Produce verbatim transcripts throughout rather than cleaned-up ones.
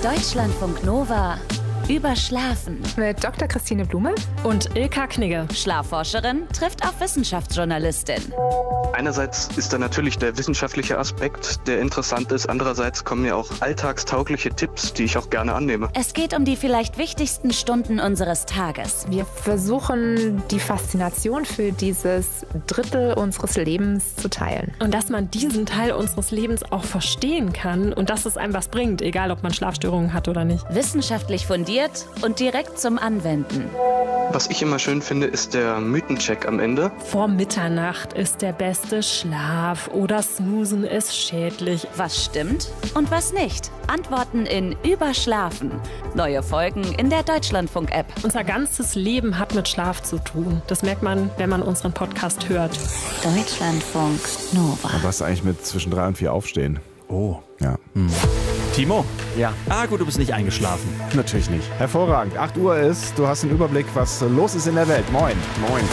Deutschlandfunk Nova. Überschlafen. Mit Doktor Christine Blume und Ilka Knigge. Schlafforscherin trifft auf Wissenschaftsjournalistin. Einerseits ist da natürlich der wissenschaftliche Aspekt, der interessant ist. Andererseits kommen ja auch alltagstaugliche Tipps, die ich auch gerne annehme. Es geht um die vielleicht wichtigsten Stunden unseres Tages. Wir versuchen, die Faszination für dieses Drittel unseres Lebens zu teilen. Und dass man diesen Teil unseres Lebens auch verstehen kann und dass es einem was bringt, egal ob man Schlafstörungen hat oder nicht. Wissenschaftlich fundiert und direkt zum Anwenden. Was ich immer schön finde, ist der Mythencheck am Ende. Vor Mitternacht ist der beste Schlaf oder Snoozen ist schädlich. Was stimmt und was nicht? Antworten in Überschlafen. Neue Folgen in der Deutschlandfunk-App. Unser ganzes Leben hat mit Schlaf zu tun. Das merkt man, wenn man unseren Podcast hört. Deutschlandfunk Nova. Und was eigentlich mit zwischen drei und vier aufstehen? Oh. Ja. Hm. Timo? Ja. Ah, gut, du bist nicht eingeschlafen. Natürlich nicht. Hervorragend. acht Uhr ist, du hast einen Überblick, was los ist in der Welt. Moin. Moin.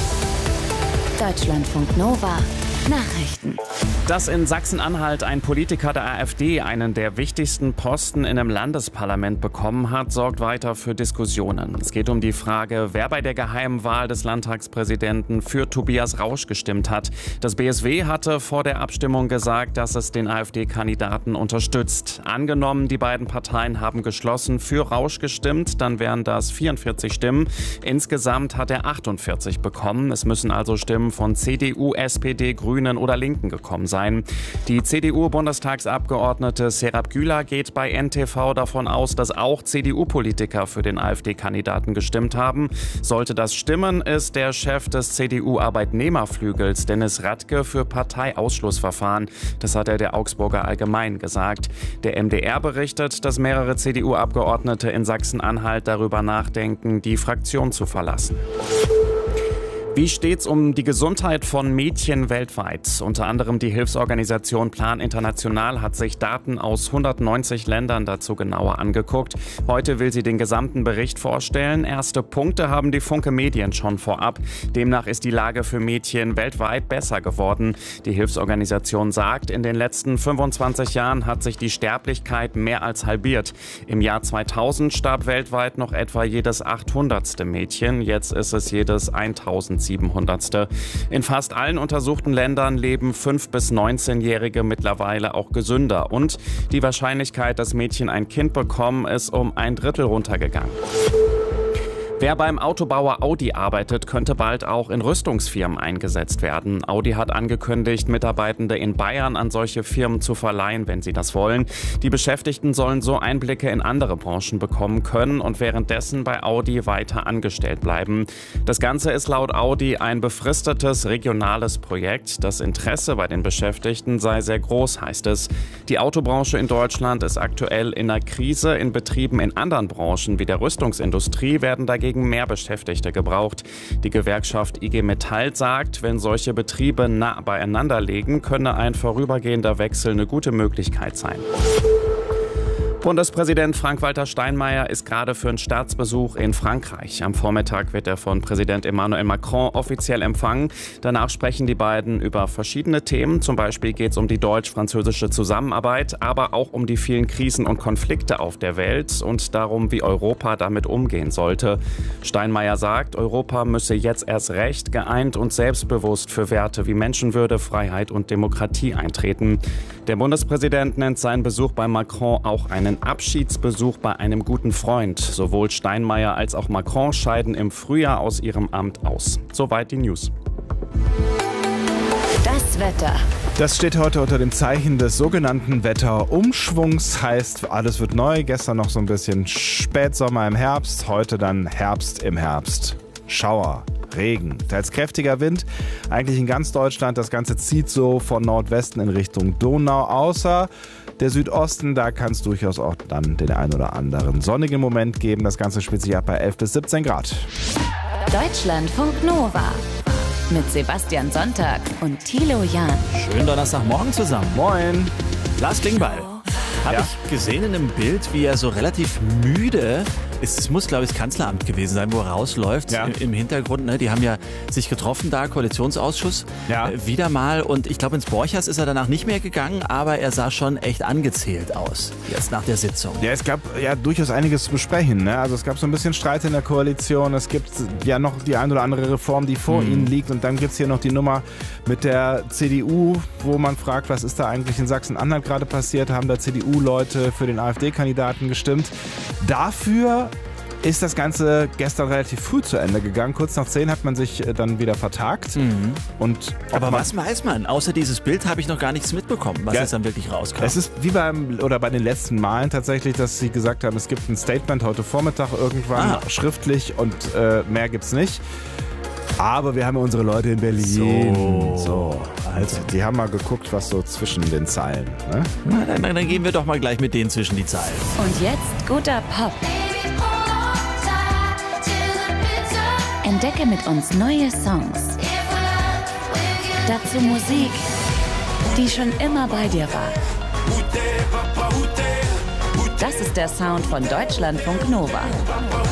Deutschlandfunk Nova. Nachrichten. Dass in Sachsen-Anhalt ein Politiker der AfD einen der wichtigsten Posten in einem Landesparlament bekommen hat, sorgt weiter für Diskussionen. Es geht um die Frage, wer bei der geheimen Wahl des Landtagspräsidenten für Tobias Rausch gestimmt hat. Das B S W hatte vor der Abstimmung gesagt, dass es den AfD-Kandidaten unterstützt. Angenommen, die beiden Parteien haben geschlossen für Rausch gestimmt, dann wären das vierundvierzig Stimmen. Insgesamt hat er achtundvierzig bekommen. Es müssen also Stimmen von C D U, S P D, Grünen oder Linken gekommen sein. Die C D U-Bundestagsabgeordnete Serap Güler geht bei N T V davon aus, dass auch C D U-Politiker für den AfD-Kandidaten gestimmt haben. Sollte das stimmen, ist der Chef des C D U-Arbeitnehmerflügels Dennis Radke für Parteiausschlussverfahren. Das hat er der Augsburger Allgemein gesagt. Der M D R berichtet, dass mehrere C D U-Abgeordnete in Sachsen-Anhalt darüber nachdenken, die Fraktion zu verlassen. Wie steht's um die Gesundheit von Mädchen weltweit? Unter anderem die Hilfsorganisation Plan International hat sich Daten aus hundertneunzig Ländern dazu genauer angeguckt. Heute will sie den gesamten Bericht vorstellen. Erste Punkte haben die Funke Medien schon vorab. Demnach ist die Lage für Mädchen weltweit besser geworden. Die Hilfsorganisation sagt, in den letzten fünfundzwanzig Jahren hat sich die Sterblichkeit mehr als halbiert. Im Jahr zweitausend starb weltweit noch etwa jedes achthundertste Mädchen. Jetzt ist es jedes eintausendsiebenhundertste. In fast allen untersuchten Ländern leben fünf- bis neunzehnjährige mittlerweile auch gesünder. Und die Wahrscheinlichkeit, dass Mädchen ein Kind bekommen, ist um ein Drittel runtergegangen. Wer beim Autobauer Audi arbeitet, könnte bald auch in Rüstungsfirmen eingesetzt werden. Audi hat angekündigt, Mitarbeitende in Bayern an solche Firmen zu verleihen, wenn sie das wollen. Die Beschäftigten sollen so Einblicke in andere Branchen bekommen können und währenddessen bei Audi weiter angestellt bleiben. Das Ganze ist laut Audi ein befristetes regionales Projekt. Das Interesse bei den Beschäftigten sei sehr groß, heißt es. Die Autobranche in Deutschland ist aktuell in einer Krise. In Betrieben in anderen Branchen wie der Rüstungsindustrie werden dagegen mehr Beschäftigte gebraucht. Die Gewerkschaft I G Metall sagt, wenn solche Betriebe nah beieinander liegen, könne ein vorübergehender Wechsel eine gute Möglichkeit sein. Bundespräsident Frank-Walter Steinmeier ist gerade für einen Staatsbesuch in Frankreich. Am Vormittag wird er von Präsident Emmanuel Macron offiziell empfangen. Danach sprechen die beiden über verschiedene Themen. Zum Beispiel geht es um die deutsch-französische Zusammenarbeit, aber auch um die vielen Krisen und Konflikte auf der Welt und darum, wie Europa damit umgehen sollte. Steinmeier sagt, Europa müsse jetzt erst recht geeint und selbstbewusst für Werte wie Menschenwürde, Freiheit und Demokratie eintreten. Der Bundespräsident nennt seinen Besuch bei Macron auch einen Abschiedsbesuch bei einem guten Freund. Sowohl Steinmeier als auch Macron scheiden im Frühjahr aus ihrem Amt aus. Soweit die News. Das Wetter. Das steht heute unter dem Zeichen des sogenannten Wetterumschwungs. Heißt, alles wird neu. Gestern noch so ein bisschen Spätsommer im Herbst. Heute dann Herbst im Herbst. Schauer. Regen, teils kräftiger Wind, eigentlich in ganz Deutschland. Das Ganze zieht so von Nordwesten in Richtung Donau, außer der Südosten. Da kann es durchaus auch dann den ein oder anderen sonnigen Moment geben. Das Ganze spielt sich ab bei elf bis siebzehn Grad. Deutschlandfunk Nova mit Sebastian Sonntag und Thilo Jahn. Schönen Donnerstagmorgen zusammen. Moin. Lars Klingbeil. Habe Ja. ich gesehen in einem Bild, wie er so relativ müde Es, es muss, glaube ich, das Kanzleramt gewesen sein, wo er rausläuft. Ja. Im, Im Hintergrund, ne? Die haben ja sich getroffen da, Koalitionsausschuss. Ja. Äh, wieder mal. Und ich glaube, ins Borchers ist er danach nicht mehr gegangen, aber er sah schon echt angezählt aus, jetzt nach der Sitzung. Ja, es gab ja durchaus einiges zu besprechen. Ne? Also es gab so ein bisschen Streit in der Koalition. Es gibt ja noch die ein oder andere Reform, die vor Mhm. ihnen liegt. Und dann gibt es hier noch die Nummer mit der C D U, wo man fragt, was ist da eigentlich in Sachsen-Anhalt gerade passiert? Haben da C D U-Leute für den AfD-Kandidaten gestimmt? Dafür ist das Ganze gestern relativ früh zu Ende gegangen. Kurz nach zehn hat man sich äh, dann wieder vertagt. Mhm. Und ob Aber man, was weiß man? Außer dieses Bild habe ich noch gar nichts mitbekommen, was Ja. jetzt dann wirklich rauskam. Es ist wie beim oder bei den letzten Malen tatsächlich, dass sie gesagt haben, es gibt ein Statement heute Vormittag irgendwann Ah. schriftlich und äh, mehr gibt's nicht. Aber wir haben ja unsere Leute in Berlin. So. So, also die haben mal geguckt, was so zwischen den Zeilen. Ne? Na, dann, dann, dann gehen wir doch mal gleich mit denen zwischen die Zeilen. Und jetzt guter Pop. Entdecke mit uns neue Songs. Dazu Musik, die schon immer bei dir war. Das ist der Sound von Deutschlandfunk Nova.